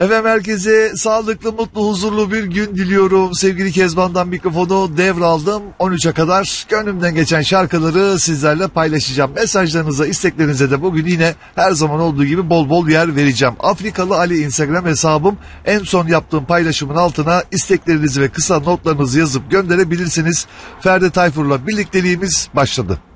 Efendim herkese sağlıklı, mutlu, huzurlu bir gün diliyorum. Sevgili Kezban'dan mikrofonu devraldım. 13'e kadar gönlümden geçen şarkıları sizlerle paylaşacağım. Mesajlarınıza, isteklerinize de bugün yine her zaman olduğu gibi bol bol yer vereceğim. Afrikalı Ali Instagram hesabım. En son yaptığım paylaşımın altına isteklerinizi ve kısa notlarınızı yazıp gönderebilirsiniz. Ferdi Tayfur'la birlikteliğimiz başladı.